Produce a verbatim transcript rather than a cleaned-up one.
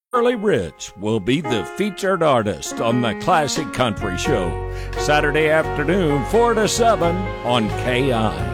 Shirley Rich will be the featured artist on the Classic Country Show, Saturday afternoon, four to seven on K I.